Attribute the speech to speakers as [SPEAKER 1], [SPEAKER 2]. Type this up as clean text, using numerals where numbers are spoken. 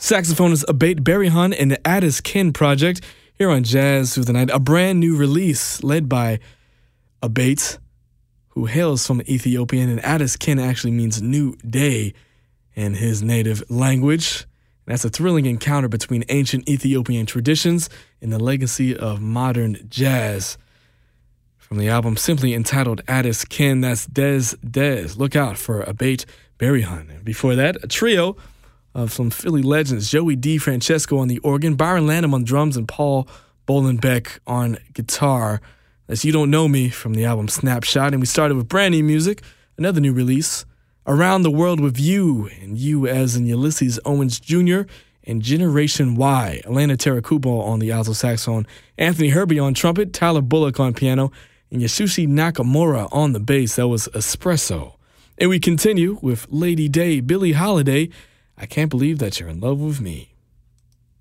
[SPEAKER 1] Saxophonist Abate Berihun and the Addis Kin Project here on Jazz Through the Night. A brand new release led by Abate, who hails from Ethiopia, and Addis Kin actually means new day in his native language. That's a thrilling encounter between ancient Ethiopian traditions and the legacy of modern jazz. From the album simply entitled Addis Kin, that's Des Des. Look out for Abate Berihun. And before that, a trio of some Philly legends, Joey DeFrancesco on the organ, Byron Lanham on drums, and Paul Bolenbeck on guitar. That's You Don't Know Me from the album Snapshot. And we started with brand new music, another new release, Around the World with You, and You as in Ulysses Owens Jr., and Generation Y. Elena Terakubo on the alto saxophone, Anthony Herbie on trumpet, Tyler Bullock on piano, and Yasushi Nakamura on the bass. That was Espresso. And we continue with Lady Day, Billie Holiday, I Can't Believe That You're in Love with Me.